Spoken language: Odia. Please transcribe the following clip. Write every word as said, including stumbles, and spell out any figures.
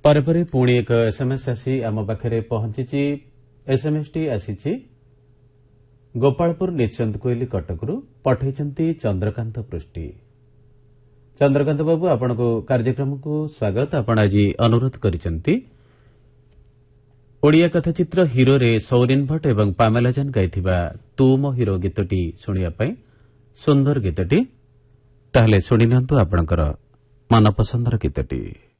ପରେ ପରେ ପୁଣି ଏକ ଏସ୍ଏମ୍ଏସ୍ ଆସି ଆମ ପାଖରେ ପହଞ୍ଚିଛି। ଏସ୍ଏମ୍ଏସ୍ଟି ଆସିଛି ଗୋପାଳପୁର ନିଶ୍ଚନ୍ତ କୋଇଲି କଟକରୁ, ପଠାଇଛନ୍ତି ଚନ୍ଦ୍ରକାନ୍ତ ପୃଷ୍ଟି। ଚନ୍ଦ୍ରକାନ୍ତ ବାବୁ, ଆପଣଙ୍କୁ କାର୍ଯ୍ୟକ୍ରମକୁ ସ୍ୱାଗତ। ଆପଣ ଆଜି ଅନୁରୋଧ କରିଛନ୍ତି ଓଡ଼ିଆ କଥାଚିତ୍ର ହିରୋରେ ସୌରିନ୍ ଭଟ୍ଟ ଏବଂ ପାମେଲା ଜାନ୍ ଗାଇଥିବା ତୁ ମୋ ହିରୋ ଗୀତଟି ଶୁଣିବା ପାଇଁ। ସୁନ୍ଦର ଗୀତଟି, ତାହେଲେ ଶୁଣି ନିଅନ୍ତୁ ଆପଣଙ୍କର ମନପସନ୍ଦର ଗୀତଟି।